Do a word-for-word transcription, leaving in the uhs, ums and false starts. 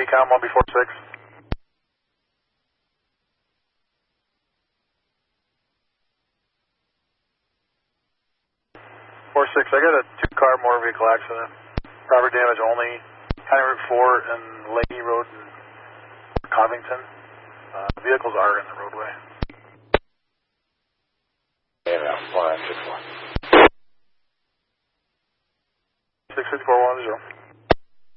Beacom one B four six. four six, I got a two-car motor vehicle accident. Property damage only. County Route four and Laney Road in Covington. Uh, vehicles are in the roadway. Yeah, one six one. six six four one zero.